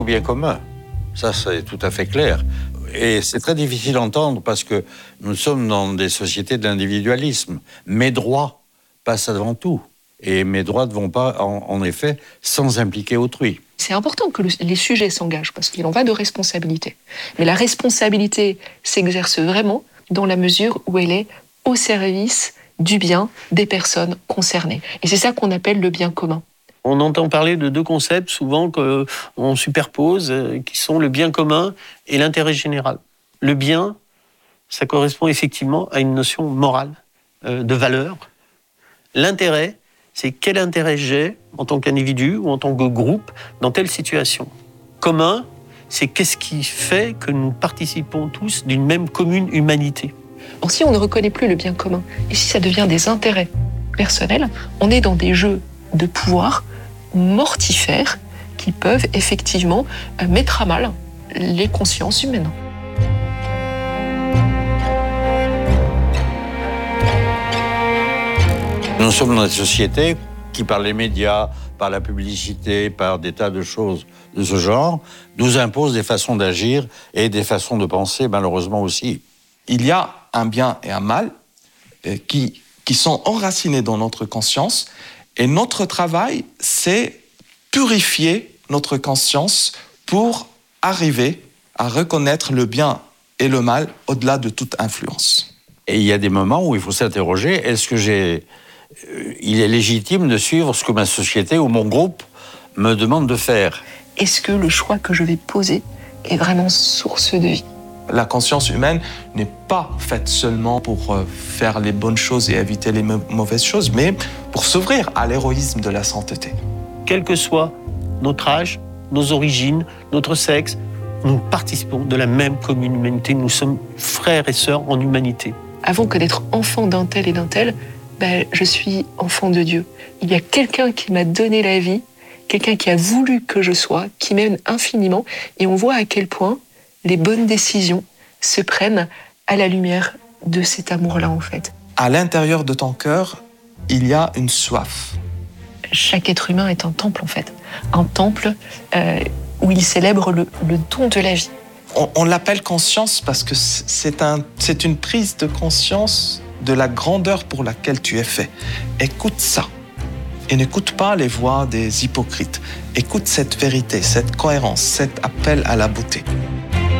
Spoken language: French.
Au bien commun, ça c'est tout à fait clair. Et c'est très difficile à entendre parce que nous sommes dans des sociétés de l'individualisme. Mes droits passent avant tout. Et mes droits ne vont pas, en effet, sans impliquer autrui. C'est important que les sujets s'engagent parce qu'il en va de responsabilité. Mais la responsabilité s'exerce vraiment dans la mesure où elle est au service du bien des personnes concernées. Et c'est ça qu'on appelle le bien commun. On entend parler de deux concepts souvent qu'on superpose, qui sont le bien commun et l'intérêt général. Le bien, ça correspond effectivement à une notion morale, de valeur. L'intérêt, c'est quel intérêt j'ai en tant qu'individu ou en tant que groupe dans telle situation. Commun, c'est qu'est-ce qui fait que nous participons tous d'une même commune humanité. Or, si on ne reconnaît plus le bien commun, et si ça devient des intérêts personnels, on est dans des jeux de pouvoir mortifères qui peuvent effectivement mettre à mal les consciences humaines. Nous sommes dans une société qui, par les médias, par la publicité, par des tas de choses de ce genre, nous impose des façons d'agir et des façons de penser, malheureusement aussi. Il y a un bien et un mal qui sont enracinés dans notre conscience. Et notre travail, c'est purifier notre conscience pour arriver à reconnaître le bien et le mal au-delà de toute influence. Et il y a des moments où il faut s'interroger, est-ce que il est légitime de suivre ce que ma société ou mon groupe me demande de faire? Est-ce que le choix que je vais poser est vraiment source de vie? La conscience humaine n'est pas faite seulement pour faire les bonnes choses et éviter les mauvaises choses, mais pour s'ouvrir à l'héroïsme de la sainteté. Quel que soit notre âge, nos origines, notre sexe, nous participons de la même commune humanité. Nous sommes frères et sœurs en humanité. Avant que d'être enfant d'un tel et d'un tel, je suis enfant de Dieu. Il y a quelqu'un qui m'a donné la vie, quelqu'un qui a voulu que je sois, qui m'aime infiniment, et on voit à quel point les bonnes décisions se prennent à la lumière de cet amour-là, en fait. À l'intérieur de ton cœur, il y a une soif. Chaque être humain est un temple, en fait. Un temple où il célèbre le don de la vie. On l'appelle conscience parce que c'est une prise de conscience de la grandeur pour laquelle tu es fait. Écoute ça. Et n'écoute pas les voix des hypocrites. Écoute cette vérité, cette cohérence, cet appel à la beauté.